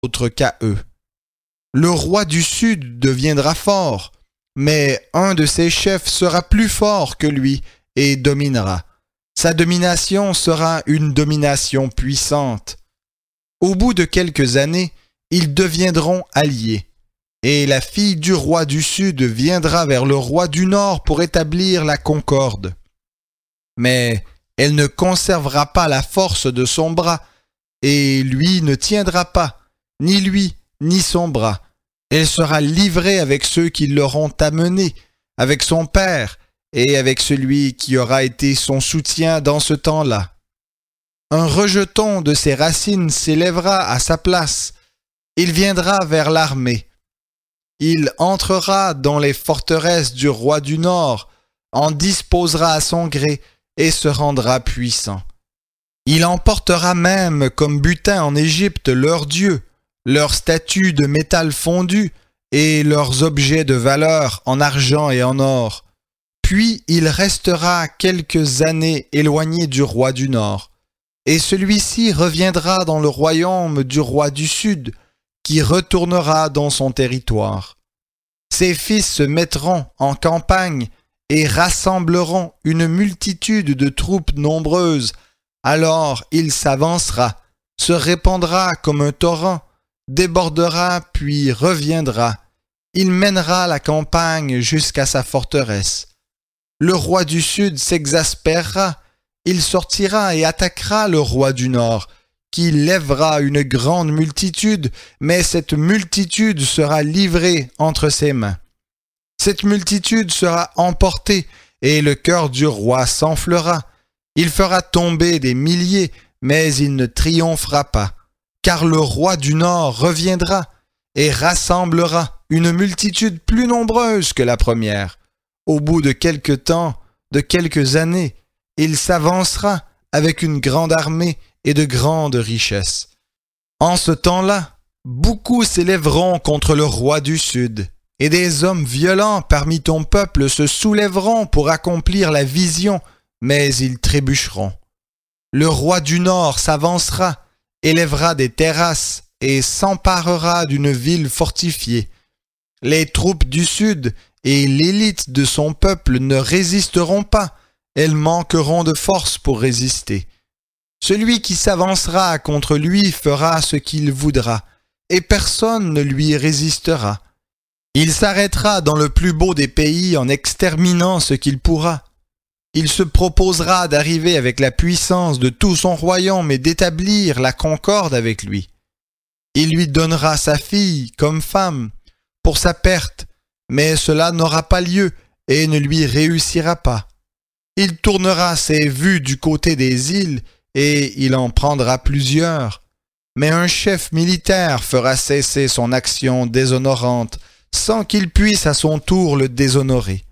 autre qu'à eux. Le roi du Sud deviendra fort, mais un de ses chefs sera plus fort que lui et dominera. Sa domination sera une domination puissante. Au bout de quelques années, ils deviendront alliés, et la fille du roi du Sud viendra vers le roi du Nord pour établir la concorde. Mais elle ne conservera pas la force de son bras, et lui ne tiendra pas, ni lui, ni son bras. Elle sera livrée avec ceux qui l'auront amenée, avec son père, et avec celui qui aura été son soutien dans ce temps-là. Un rejeton de ses racines s'élèvera à sa place. Il viendra vers l'armée. Il entrera dans les forteresses du roi du Nord, en disposera à son gré et se rendra puissant. Il emportera même comme butin en Égypte leurs dieux, leurs statues de métal fondu et leurs objets de valeur en argent et en or. Puis il restera quelques années éloigné du roi du Nord, et celui-ci reviendra dans le royaume du roi du Sud, qui retournera dans son territoire. Ses fils se mettront en campagne et rassembleront une multitude de troupes nombreuses. Alors il s'avancera, se répandra comme un torrent, débordera puis reviendra. Il mènera la campagne jusqu'à sa forteresse. Le roi du Sud s'exaspérera, il sortira et attaquera le roi du Nord, qui lèvera une grande multitude, mais cette multitude sera livrée entre ses mains. Cette multitude sera emportée, et le cœur du roi s'enflera. Il fera tomber des milliers, mais il ne triomphera pas, car le roi du Nord reviendra et rassemblera une multitude plus nombreuse que la première. Au bout de quelque temps, de quelques années, il s'avancera avec une grande armée et de grandes richesses. En ce temps-là, beaucoup s'élèveront contre le roi du Sud, et des hommes violents parmi ton peuple se soulèveront pour accomplir la vision, mais ils trébucheront. Le roi du Nord s'avancera, élèvera des terrasses et s'emparera d'une ville fortifiée. Les troupes du Sud et l'élite de son peuple ne résisteront pas, elles manqueront de force pour résister. Celui qui s'avancera contre lui fera ce qu'il voudra, et personne ne lui résistera. Il s'arrêtera dans le plus beau des pays en exterminant ce qu'il pourra. Il se proposera d'arriver avec la puissance de tout son royaume et d'établir la concorde avec lui. Il lui donnera sa fille comme femme pour sa perte, mais cela n'aura pas lieu et ne lui réussira pas. Il tournera ses vues du côté des îles et il en prendra plusieurs. Mais un chef militaire fera cesser son action déshonorante sans qu'il puisse à son tour le déshonorer.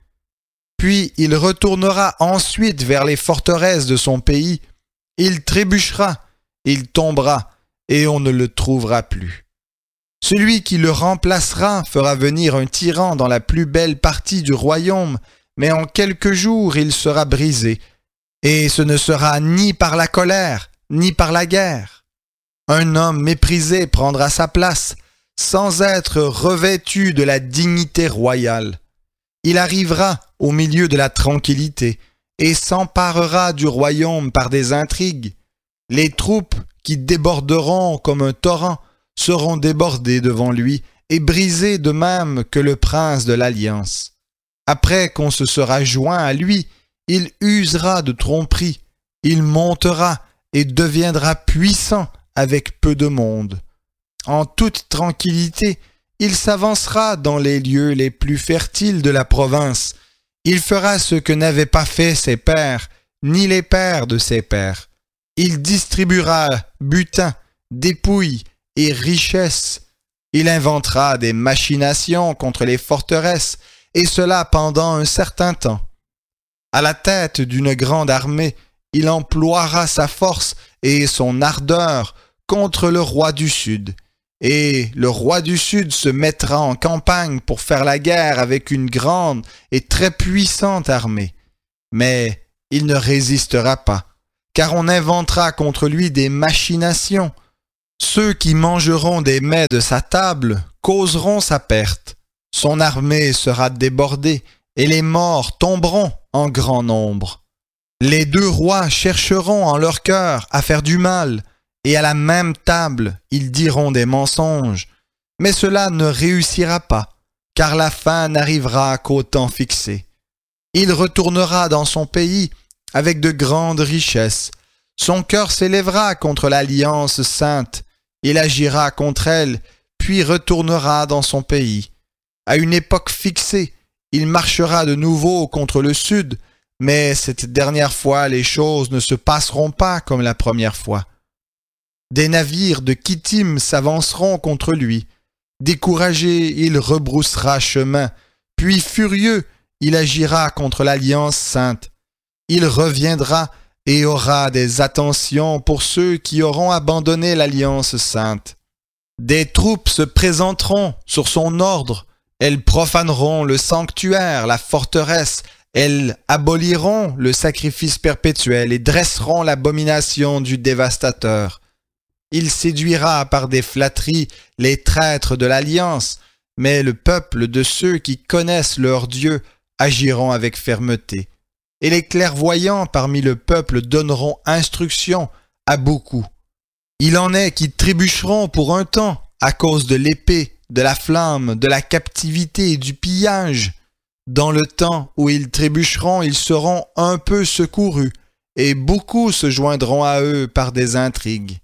Puis il retournera ensuite vers les forteresses de son pays. Il trébuchera, il tombera et on ne le trouvera plus. Celui qui le remplacera fera venir un tyran dans la plus belle partie du royaume, mais en quelques jours il sera brisé, et ce ne sera ni par la colère, ni par la guerre. Un homme méprisé prendra sa place, sans être revêtu de la dignité royale. Il arrivera au milieu de la tranquillité, et s'emparera du royaume par des intrigues. Les troupes qui déborderont comme un torrent seront débordées devant lui et brisées de même que le prince de l'Alliance. Après qu'on se sera joint à lui, il usera de tromperie, il montera et deviendra puissant avec peu de monde. En toute tranquillité, il s'avancera dans les lieux les plus fertiles de la province. Il fera ce que n'avaient pas fait ses pères, ni les pères de ses pères. Il distribuera butin, dépouilles et richesses. Il inventera des machinations contre les forteresses, et cela pendant un certain temps. À la tête d'une grande armée, il emploiera sa force et son ardeur contre le roi du Sud. Et le roi du Sud se mettra en campagne pour faire la guerre avec une grande et très puissante armée. Mais il ne résistera pas, car on inventera contre lui des machinations. Ceux qui mangeront des mets de sa table causeront sa perte. Son armée sera débordée, et les morts tomberont en grand nombre. Les deux rois chercheront en leur cœur à faire du mal, et à la même table ils diront des mensonges. Mais cela ne réussira pas, car la fin n'arrivera qu'au temps fixé. Il retournera dans son pays avec de grandes richesses. Son cœur s'élèvera contre l'alliance sainte. Il agira contre elle, puis retournera dans son pays. À une époque fixée, il marchera de nouveau contre le sud, mais cette dernière fois, les choses ne se passeront pas comme la première fois. Des navires de Kittim s'avanceront contre lui. Découragé, il rebroussera chemin, puis furieux, il agira contre l'Alliance sainte. Il reviendra et aura des attentions pour ceux qui auront abandonné l'Alliance sainte. Des troupes se présenteront sur son ordre, elles profaneront le sanctuaire, la forteresse, elles aboliront le sacrifice perpétuel et dresseront l'abomination du dévastateur. Il séduira par des flatteries les traîtres de l'Alliance, mais le peuple de ceux qui connaissent leur Dieu agiront avec fermeté. Et les clairvoyants parmi le peuple donneront instruction à beaucoup. Il en est qui trébucheront pour un temps à cause de l'épée, de la flamme, de la captivité et du pillage. Dans le temps où ils trébucheront, ils seront un peu secourus, et beaucoup se joindront à eux par des intrigues.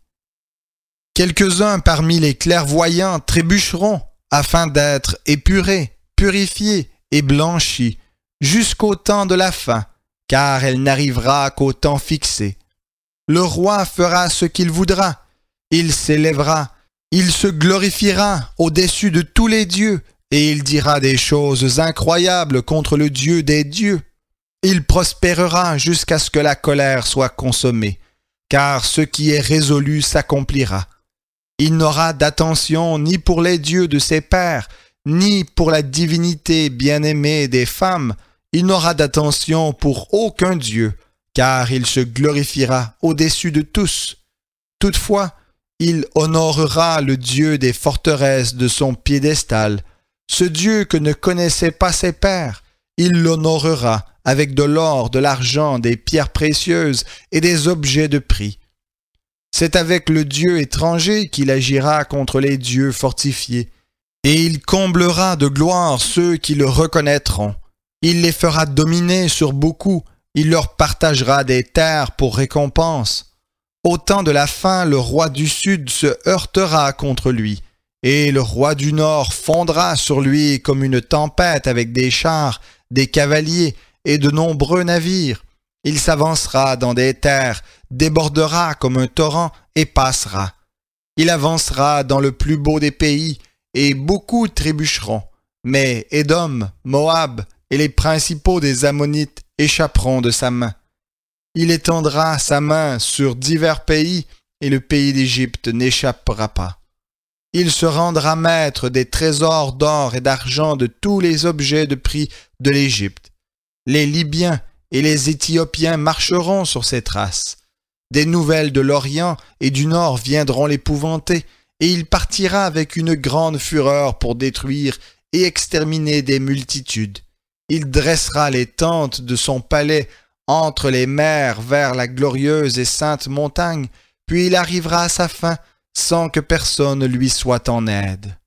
Quelques-uns parmi les clairvoyants trébucheront afin d'être épurés, purifiés et blanchis jusqu'au temps de la fin, car elle n'arrivera qu'au temps fixé. Le roi fera ce qu'il voudra, il s'élèvera, il se glorifiera au-dessus de tous les dieux, et il dira des choses incroyables contre le Dieu des dieux. Il prospérera jusqu'à ce que la colère soit consommée, car ce qui est résolu s'accomplira. Il n'aura d'attention ni pour les dieux de ses pères, ni pour la divinité bien-aimée des femmes. Il n'aura d'attention pour aucun dieu, car il se glorifiera au-dessus de tous. Toutefois, il honorera le Dieu des forteresses de son piédestal. Ce Dieu que ne connaissaient pas ses pères, il l'honorera avec de l'or, de l'argent, des pierres précieuses et des objets de prix. C'est avec le Dieu étranger qu'il agira contre les dieux fortifiés, et il comblera de gloire ceux qui le reconnaîtront. Il les fera dominer sur beaucoup, il leur partagera des terres pour récompense. Au temps de la fin, le roi du sud se heurtera contre lui, et le roi du nord fondra sur lui comme une tempête avec des chars, des cavaliers et de nombreux navires. Il s'avancera dans des terres, débordera comme un torrent et passera. Il avancera dans le plus beau des pays, et beaucoup trébucheront. Mais Édom, Moab et les principaux des Ammonites échapperont de sa main. Il étendra sa main sur divers pays, et le pays d'Égypte n'échappera pas. Il se rendra maître des trésors d'or et d'argent de tous les objets de prix de l'Égypte. Les Libyens et les Éthiopiens marcheront sur ses traces. Des nouvelles de l'Orient et du Nord viendront l'épouvanter, et il partira avec une grande fureur pour détruire et exterminer des multitudes. Il dressera les tentes de son palais entre les mers vers la glorieuse et sainte montagne, puis il arrivera à sa fin sans que personne lui soit en aide.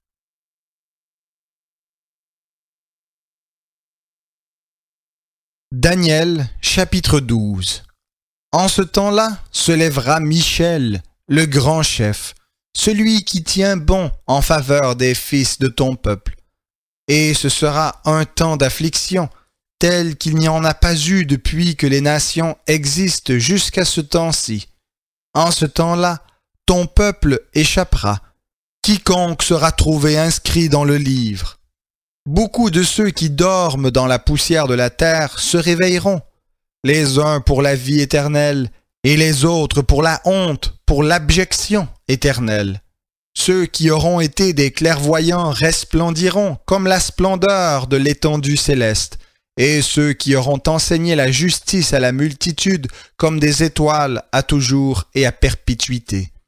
Daniel, chapitre 12. En ce temps-là se lèvera Michel, le grand chef, celui qui tient bon en faveur des fils de ton peuple. Et ce sera un temps d'affliction, tel qu'il n'y en a pas eu depuis que les nations existent jusqu'à ce temps-ci. En ce temps-là, ton peuple échappera, quiconque sera trouvé inscrit dans le livre. Beaucoup de ceux qui dorment dans la poussière de la terre se réveilleront, les uns pour la vie éternelle, et les autres pour la honte, pour l'abjection éternelle. Ceux qui auront été des clairvoyants resplendiront comme la splendeur de l'étendue céleste, et ceux qui auront enseigné la justice à la multitude comme des étoiles à toujours et à perpétuité.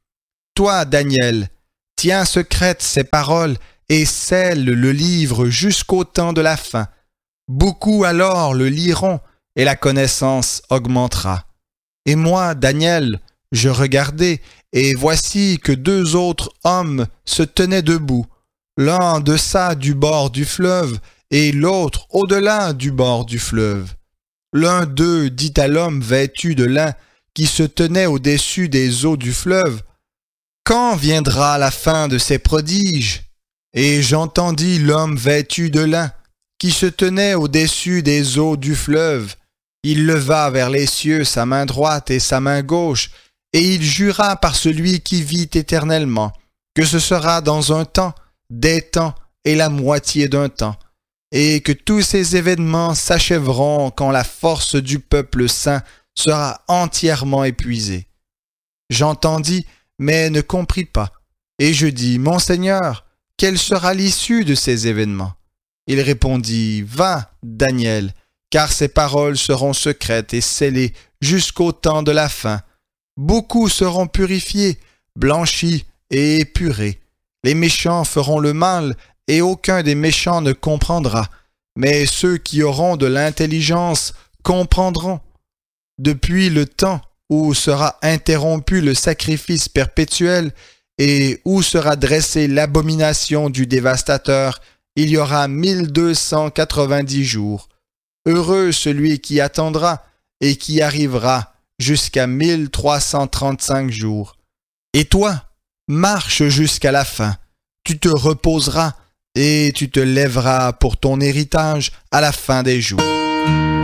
Toi, Daniel, tiens secrètes ces paroles et scelle le livre jusqu'au temps de la fin. Beaucoup alors le liront et la connaissance augmentera. Et moi, Daniel, je regardai, et voici que deux autres hommes se tenaient debout, l'un en deçà du bord du fleuve et l'autre au-delà du bord du fleuve. L'un d'eux dit à l'homme vêtu de lin qui se tenait au-dessus des eaux du fleuve, « Quand viendra la fin de ces prodiges ?» Et j'entendis l'homme vêtu de lin qui se tenait au-dessus des eaux du fleuve. Il leva vers les cieux sa main droite et sa main gauche, et il jura par celui qui vit éternellement, que ce sera dans un temps, des temps et la moitié d'un temps, et que tous ces événements s'achèveront quand la force du peuple saint sera entièrement épuisée. J'entendis, mais ne compris pas, et je dis, « Mon Seigneur, quelle sera l'issue de ces événements ?» Il répondit, « Va, Daniel, car ces paroles seront secrètes et scellées jusqu'au temps de la fin. Beaucoup seront purifiés, blanchis et épurés. Les méchants feront le mal, et aucun des méchants ne comprendra. Mais ceux qui auront de l'intelligence comprendront. Depuis le temps où sera interrompu le sacrifice perpétuel et où sera dressée l'abomination du dévastateur, il y aura 1290 jours. Heureux celui qui attendra et qui arrivera jusqu'à 1335 jours. Et toi, marche jusqu'à la fin. Tu te reposeras et tu te lèveras pour ton héritage à la fin des jours.